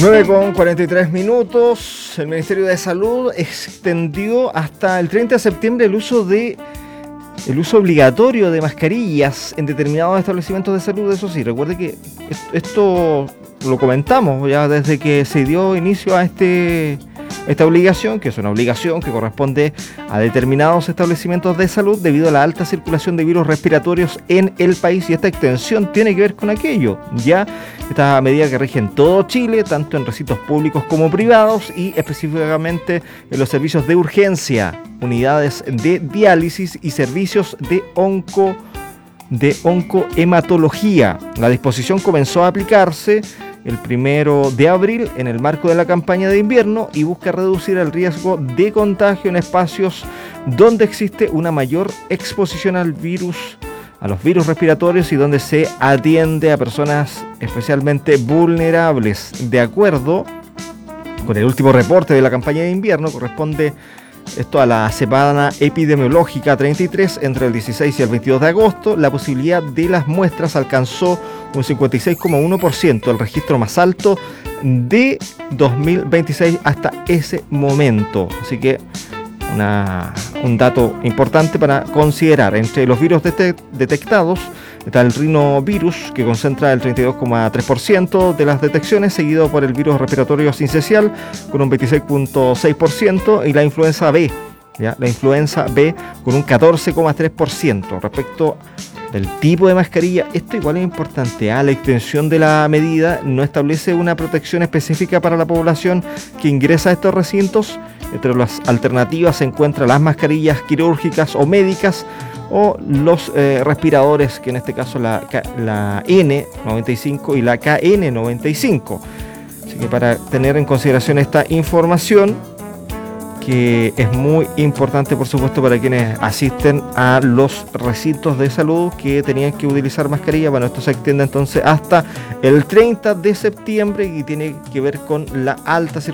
9:43. El Ministerio de Salud extendió hasta el 30 de septiembre el uso obligatorio de mascarillas en determinados establecimientos de salud. Eso sí, recuerde que esto lo comentamos ya desde que se dio inicio a esta obligación, que es una obligación que corresponde a determinados establecimientos de salud debido a la alta circulación de virus respiratorios en el país, y esta extensión tiene que ver con aquello. Ya esta medida que rige en todo Chile, tanto en recintos públicos como privados, y específicamente en los servicios de urgencia, unidades de diálisis y servicios de oncohematología. La disposición comenzó a aplicarse el 1 de abril en el marco de la campaña de invierno y busca reducir el riesgo de contagio en espacios donde existe una mayor exposición a los virus respiratorios y donde se atiende a personas especialmente vulnerables. De acuerdo con el último reporte de la campaña de invierno, corresponde esto a la semana epidemiológica 33, entre el 16 y el 22 de agosto, la posibilidad de las muestras alcanzó un 56,1%, el registro más alto de 2026 hasta ese momento. Así que un dato importante para considerar. Entre los virus detectados está el rinovirus, que concentra el 32,3% de las detecciones, seguido por el virus respiratorio sincicial con un 26,6% y la influenza B, con un 14,3%. Respecto del tipo de mascarilla, esto igual es importante. La extensión de la medida no establece una protección específica para la población que ingresa a estos recintos. Entre las alternativas se encuentran las mascarillas quirúrgicas o médicas, o los respiradores, que en este caso la N95 y la KN95. Así que para tener en consideración esta información, que es muy importante, por supuesto, para quienes asisten a los recintos de salud que tenían que utilizar mascarilla. Bueno, esto se extiende entonces hasta el 30 de septiembre y tiene que ver con la alta circulación